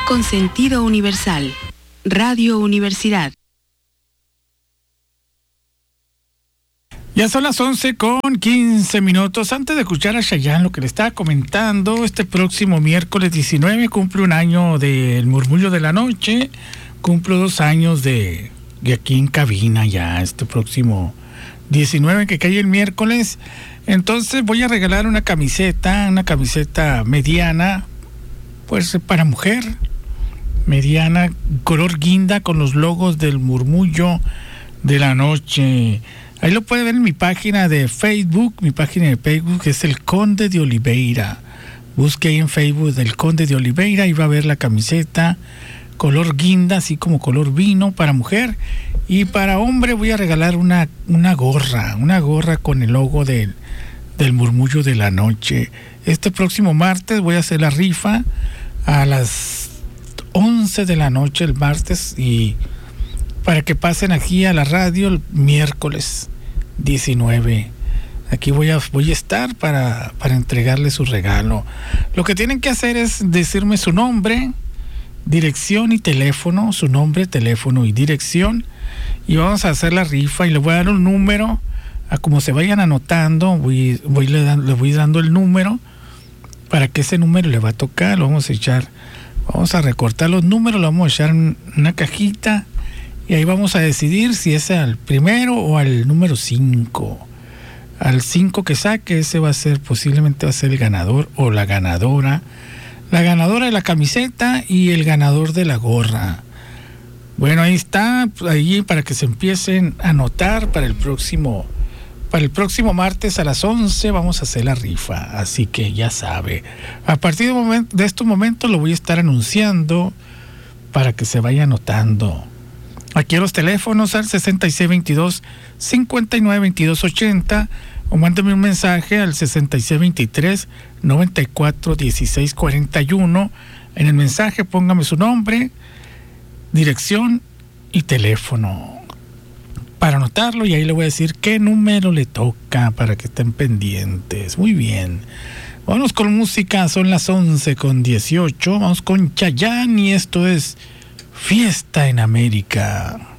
con sentido universal. Radio Universidad. Ya son las 11:15. Antes de escuchar a Chayanne, lo que le estaba comentando, este próximo miércoles 19 cumple un año del Murmullo de la Noche. Cumplo 2 años de aquí en cabina ya, este próximo 19 que cae el miércoles. Entonces voy a regalar una camiseta mediana, pues para mujer, mediana, color guinda, con los logos del Murmullo de la Noche. Ahí lo puede ver en mi página de Facebook. Mi página de Facebook es El Conde de Oliveira. Busque ahí en Facebook del Conde de Oliveira y va a ver la camiseta color guinda, así como color vino para mujer. Y para hombre voy a regalar una gorra con el logo del Murmullo de la Noche. Este próximo martes voy a hacer la rifa a las 11 de la noche el martes, y para que pasen aquí a la radio el miércoles 19. Aquí voy a estar para entregarle su regalo. Lo que tienen que hacer es decirme su nombre, dirección y teléfono, su nombre, teléfono y dirección, y vamos a hacer la rifa. Y le voy a dar un número, a como se vayan anotando, le voy dando el número para que ese número le va a tocar. Lo vamos a recortar los números, lo vamos a echar en una cajita, y ahí vamos a decidir si es al primero o al número 5. Al 5 que saque, ese posiblemente va a ser el ganador o la ganadora. La ganadora de la camiseta y el ganador de la gorra. Bueno, ahí está, ahí para que se empiecen a anotar para el próximo martes a las 11 vamos a hacer la rifa. Así que ya sabe, a partir de estos momentos lo voy a estar anunciando para que se vaya anotando. Aquí a los teléfonos al 6622-592280, o mándeme un mensaje al 6623-941641. En el mensaje póngame su nombre, dirección y teléfono para anotarlo, y ahí le voy a decir qué número le toca para que estén pendientes. Muy bien, vamos con música, son las 11:18. Vamos con Chayanne y esto es Fiesta en América.